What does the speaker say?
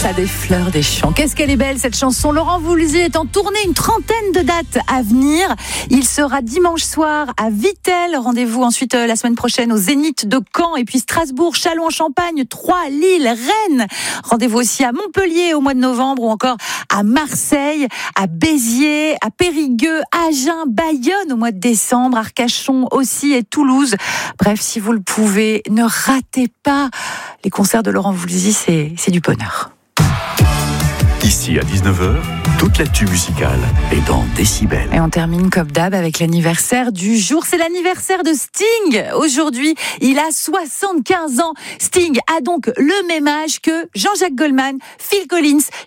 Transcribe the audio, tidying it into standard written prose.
Ça des fleurs des champs. Qu'est-ce qu'elle est belle cette chanson. Laurent Voulzy est en tournée, une trentaine de dates à venir. Il sera dimanche soir à Vittel. Rendez-vous ensuite la semaine prochaine au Zénith de Caen et puis Strasbourg, Châlons-en-Champagne, Troyes, Lille, Rennes. Rendez-vous aussi à Montpellier au mois de novembre ou encore à Marseille, à Béziers, à Périgueux, Agen, Bayonne au mois de décembre, Arcachon aussi et Toulouse. Bref, si vous le pouvez, ne ratez pas les concerts de Laurent Voulzy, c'est du bonheur. Ici à 19h, toute l'actu musicale est dans Décibel. Et on termine comme d'hab avec l'anniversaire du jour. C'est l'anniversaire de Sting. Aujourd'hui, il a 75 ans. Sting a donc le même âge que Jean-Jacques Goldman, Phil Collins,